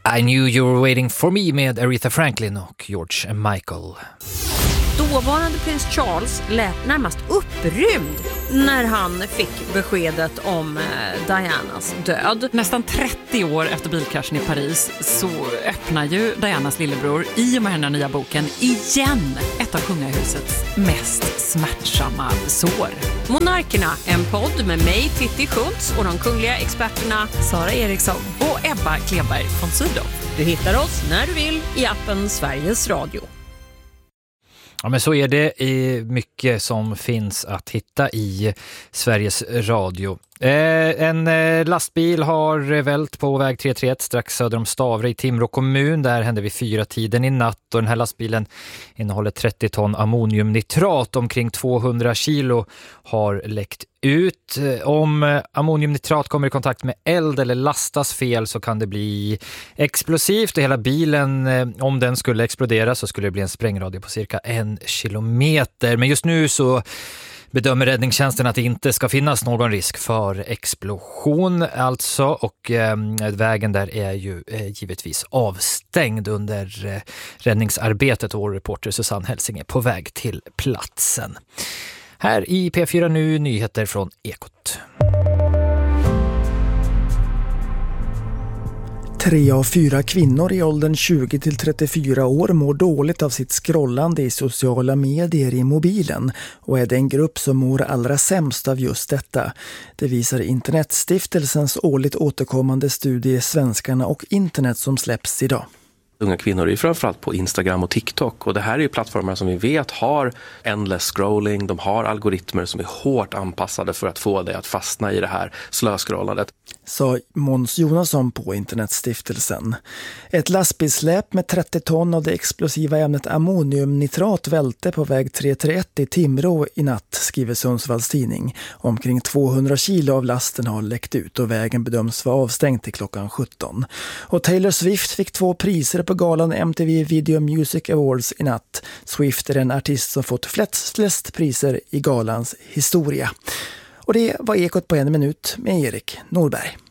I knew you were waiting for me med Aretha Franklin och George Michael. Dåvarande prins Charles lät närmast upprymd när han fick beskedet om Dianas död. Nästan 30 år efter bilkraschen i Paris så öppnar ju Dianas lillebror i och med den här nya boken igen ett av kungahusets mest smärtsamma sår. Monarkerna, en podd med mig Titti Schultz och de kungliga experterna Sara Eriksson och Ebba Kleberg von Sydow. Du hittar oss när du vill i appen Sveriges Radio. Ja, men så är det i mycket som finns att hitta i Sveriges Radio. En lastbil har vält på väg 331 strax söder om Stavre i Timrå kommun. Där hände vid 4-tiden i natt och den här lastbilen innehåller 30 ton ammoniumnitrat. Omkring 200 kilo har läckt ut. Om ammoniumnitrat kommer i kontakt med eld eller lastas fel så kan det bli explosivt. Och hela bilen, om den skulle explodera så skulle det bli en sprängradie på cirka 1 kilometer. Men just nu så bedömer räddningstjänsten att det inte ska finnas någon risk för explosion alltså, och vägen där är ju givetvis avstängd under räddningsarbetet och vår reporter Susanne Helsing är på väg till platsen. Här i P4 nu nyheter från Ekot. 3 av 4 kvinnor i åldern 20-34 år mår dåligt av sitt scrollande i sociala medier i mobilen och är den grupp som mår allra sämst av just detta. Det visar Internetstiftelsens årligt återkommande studie Svenskarna och internet som släpps idag. Unga kvinnor är framförallt på Instagram och TikTok och det här är plattformar som vi vet har endless scrolling, de har algoritmer som är hårt anpassade för att få dig att fastna i det här slöscrollandet. Sa Måns Jonasson på Internetstiftelsen. Ett lastbilsläp med 30 ton av det explosiva ämnet ammoniumnitrat välte på väg 331 i Timrå i natt, skriver Sundsvalls tidning. Omkring 200 kilo av lasten har läckt ut och vägen bedöms vara avstängd till klockan 17. Och Taylor Swift fick 2 priser på galan MTV Video Music Awards i natt. Swift är den artist som fått flest priser i galans historia. Och det var Ekot på 1 minut med Erik Norberg.